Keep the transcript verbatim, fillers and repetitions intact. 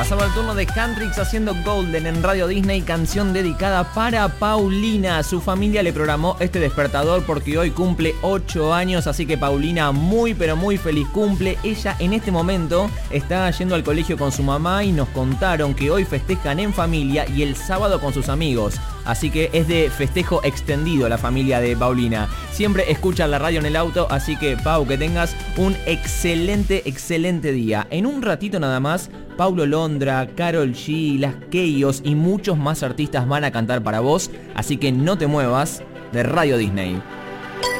Pasaba el turno de Hendrix haciendo Golden en Radio Disney, canción dedicada para Paulina. Su familia le programó este despertador porque hoy cumple ocho años, así que Paulina, muy pero muy feliz cumple. Ella en este momento está yendo al colegio con su mamá y nos contaron que hoy festejan en familia y el sábado con sus amigos. Así que es de festejo extendido la familia de Paulina. Siempre escucha la radio en el auto, así que Pau, que tengas un excelente, excelente día. En un ratito nada más, Paulo Londra, Karol G, Las Keyos y muchos más artistas van a cantar para vos, así que no te muevas de Radio Disney.